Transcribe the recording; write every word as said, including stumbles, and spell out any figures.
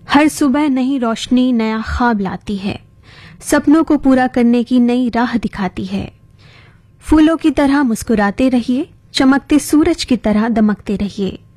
हर सुबह नई रोशनी नया ख्वाब लाती है, सपनों को पूरा करने की नई राह दिखाती है। फूलों की तरह मुस्कुराते रहिए, चमकते सूरज की तरह दमकते रहिए।